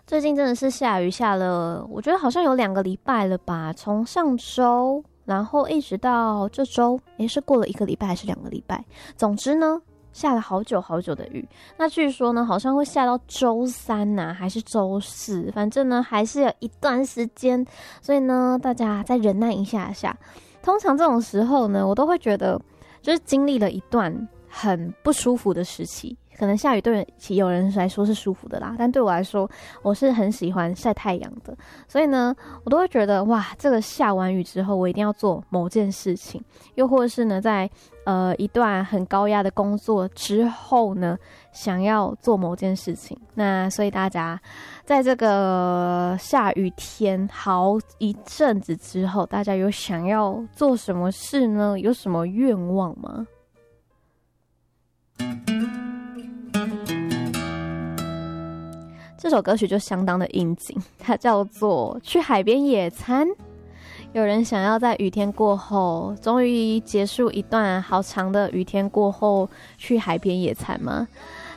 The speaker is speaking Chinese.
最近真的是下雨下了，我觉得好像有2个礼拜了吧，从上周，然后一直到这周，是过了1个礼拜还是2个礼拜？总之呢，下了好久好久的雨。那据说呢，好像会下到周三呐、还是周四，反正呢还是有一段时间，所以呢，大家再忍耐一下下。通常这种时候呢，我都会觉得就是经历了一段很不舒服的时期。可能下雨对有人来说是舒服的啦，但对我来说，我是很喜欢晒太阳的，所以呢，我都会觉得哇，这个下完雨之后，我一定要做某件事情，又或者是呢，在一段很高压的工作之后呢，想要做某件事情。那所以大家在这个下雨天好一阵子之后，大家有想要做什么事呢？有什么愿望吗？这首歌曲就相当的应景，它叫做《去海边野餐》。有人想要在雨天过后，终于结束一段好长的雨天过后，去海边野餐吗？